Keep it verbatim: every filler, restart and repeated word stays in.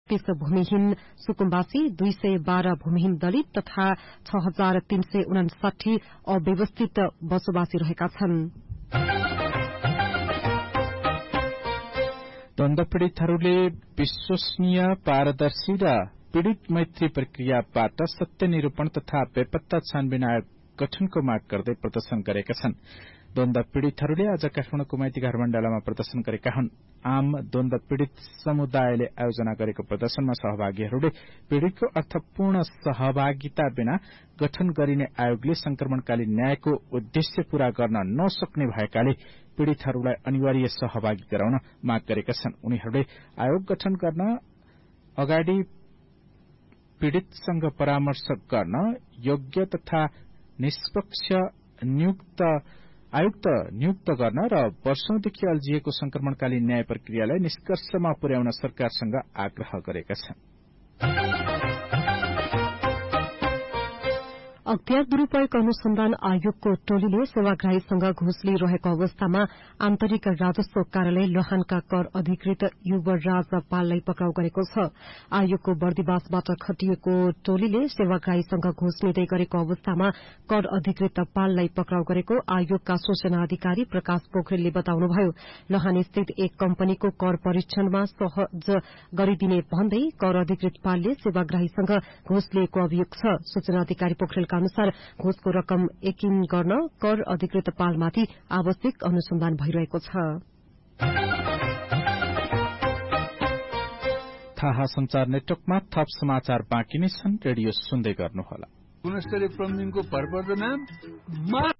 छत्तीस भूमिहीन सुकुम्बासी, दुई सय बाह्र भूमिहीन दलित तथा छ हजार तीन सय उनासाठी अव्यवस्थित बसोबासी रहेका छन्। द्वन्द पीड़ितहरूले विश्वसनीय, पारदर्शी र पीड़ित मैत्री प्रक्रियाबाट सत्य निरूपण तथा बेपत्ता छानबिन आयोग गठनको माग गर्दै प्रदर्शन गरेका छन्। द्वन्द पीड़ितहरूले आज काठमाडौँको माइती घरमण्डलामा प्रदर्शन गरेका हुन्। आम द्वन्द पीड़ित समुदायले आयोजना गरेको प्रदर्शनमा सहभागीहरूले पीड़ितको अर्थपूर्ण सहभागिता बिना गठन गरिने आयोगले संक्रमणकालीन न्यायको उद्देश्य पूरा गर्न नसक्ने भएकाले पीड़ितहरूलाई अनिवार्य सहभागी गराउन माग गरेका छन्। उनीहरूले आयोग गठन गर्न अगाडि पीड़ितसँग परामर्श गर्न योग्य तथा निष्पक्ष नियुक्त आयुक्त नियुक्त गर्न र वर्षौंदेखि अल्झिएको संक्रमणकालीन न्याय प्रक्रियालाई निष्कर्षमा पुर्याउन सरकारसँग आग्रह गरेका छन्। अख्तियार दुरूपयोग अनुसन्धान आयोगको टोलीले सेवाग्राहीसँग घुस लिइरहेको अवस्थामा आन्तरिक राजस्व कार्यालय लहानका कर अधिकृत युवराज पाललाई पक्राउ गरेको छ। आयोगको बर्दिवासबाट खटिएको टोलीले सेवाग्राहीसँग घुस लिँदै गरेको अवस्थामा कर अधिकृत पाललाई पक्राउ गरेको आयोगका सूचना अधिकारी प्रकाश पोखरेलले बताउनुभयो। लहान स्थित एक कम्पनीको कर परीक्षणमा सहज गरिदिने भन्दै कर अधिकृत पालले सेवाग्राहीसँग घुस लिएको अभियोग छ। सूचना अधिकारी पोखरेलका अनुसार घुसको रकम यकिन गर्न कर अधिकृत पालमाथि आवश्यक अनुसन्धान भइरहेको छ। थाहा संचार नेटवर्कमा थप समाचार बाँकी नै छन्। रेडियो सुन्दै गर्नुहोला। गुणस्तरीय प्लम्बिङको भरपर्दो नाम